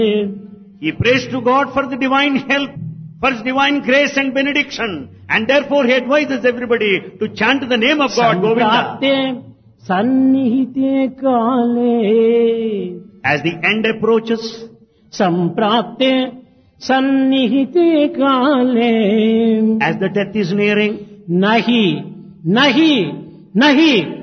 He prays to God for the divine help, for His divine grace and benediction, and therefore he advises everybody to chant the name of God, Govinda. सम्प्राप्ते सन्निहिते काले As the end approaches, सम्प्राप्ते सन्निहिते काले as the death is nearing, नहि नहि नहि